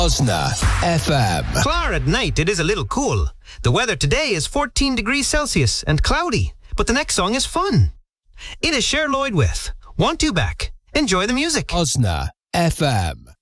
Osna FM. Clara, at night it is a little cool. The weather today is 14 degrees Celsius and cloudy, but the next song is fun. It is Cher Lloyd with Want You Back. Enjoy the music. Osna FM.